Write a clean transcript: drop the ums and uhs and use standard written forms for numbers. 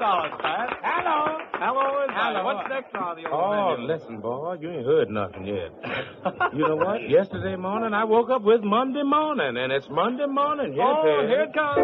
dollars, Pat. Hello. Hello, is Hello. What's next on the old Oh, menu? listen, boy, you ain't heard nothing yet. You know what? Yesterday morning, I woke up with Monday morning, and it's Monday morning. Yes, Oh, here it comes.